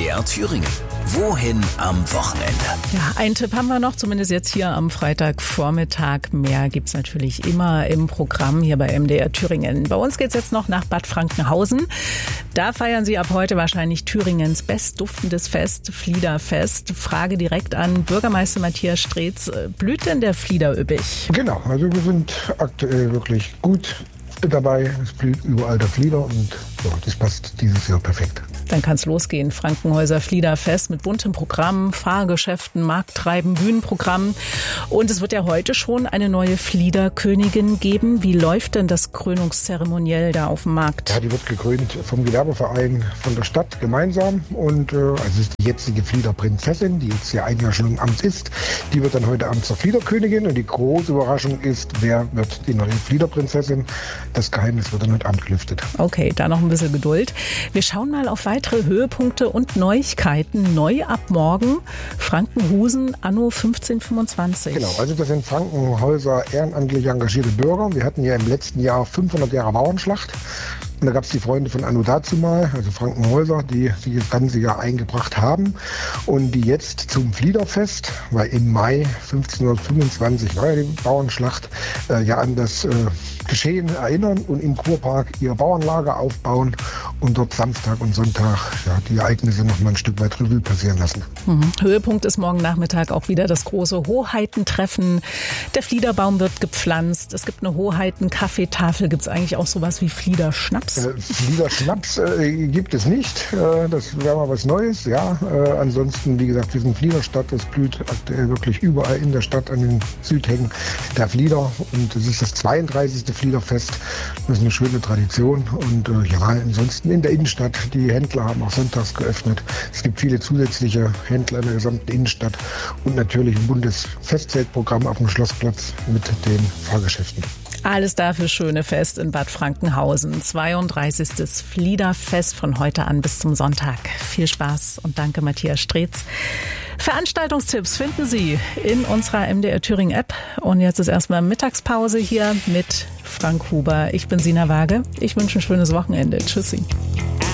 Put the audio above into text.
MDR Thüringen. Wohin am Wochenende? Ja, einen Tipp haben wir noch, zumindest jetzt hier am Freitagvormittag. Mehr gibt's natürlich immer im Programm hier bei MDR Thüringen. Bei uns geht's jetzt noch nach Bad Frankenhausen. Da feiern Sie ab heute wahrscheinlich Thüringens bestduftendes Fest, Fliederfest. Frage direkt an Bürgermeister Matthias Streetz. Blüht denn der Flieder üppig? Genau, also wir sind aktuell wirklich gut dabei. Es blüht überall der Flieder und ja, das passt dieses Jahr perfekt. Dann kann's losgehen. Frankenhäuser Fliederfest mit buntem Programm, Fahrgeschäften, Markttreiben, Bühnenprogramm. Und es wird ja heute schon eine neue Fliederkönigin geben. Wie läuft denn das Krönungszeremoniell da auf dem Markt? Ja, die wird gekrönt vom Gewerbeverein von der Stadt gemeinsam. Und also ist die jetzige Fliederprinzessin, die jetzt ja ein Jahr schon im Amt ist. Die wird dann heute Abend zur Fliederkönigin. Und die große Überraschung ist, wer wird die neue Fliederprinzessin? Das Geheimnis wird dann heute Abend gelüftet. Okay, da noch ein bisschen Geduld. Wir schauen mal auf weitere Höhepunkte und Neuigkeiten. Neu ab morgen Frankenhusen anno 1525. Genau, also das sind Frankenhäuser ehrenamtlich engagierte Bürger. Wir hatten ja im letzten Jahr 500 Jahre Bauernschlacht. Und da gab es die Freunde von Anno dazumal, also Frankenhäuser, die sich das ganze Jahr eingebracht haben und die jetzt zum Fliederfest, weil im Mai 1525 war ja die Bauernschlacht, ja an das Geschehen erinnern und im Kurpark ihr Bauernlager aufbauen und dort Samstag und Sonntag ja, die Ereignisse noch mal ein Stück weit Revue passieren lassen. Höhepunkt ist morgen Nachmittag auch wieder das große Hoheitentreffen. Der Fliederbaum wird gepflanzt. Es gibt eine Hoheiten-Kaffeetafel. Gibt es eigentlich auch sowas wie Fliederschnaps? Fliederschnaps gibt es nicht. Das wäre mal was Neues. Ja, ansonsten, wie gesagt, wir sind Fliederstadt. Es blüht aktuell wirklich überall in der Stadt an den Südhängen der Flieder. Und es ist das 32. Fliederfest. Das ist eine schöne Tradition. Und ja, ansonsten in der Innenstadt. Die Händler haben auch sonntags geöffnet. Es gibt viele zusätzliche Händler in der gesamten Innenstadt. Und natürlich ein buntes Festzeltprogramm auf dem Schlossplatz mit den Fahrgeschäften. Alles dafür schöne Fest in Bad Frankenhausen. 32. Fliederfest von heute an bis zum Sonntag. Viel Spaß und danke Matthias Streetz. Veranstaltungstipps finden Sie in unserer MDR Thüringen App. Und jetzt ist erstmal Mittagspause hier mit Frank Huber. Ich bin Sina Waage. Ich wünsche ein schönes Wochenende. Tschüssi.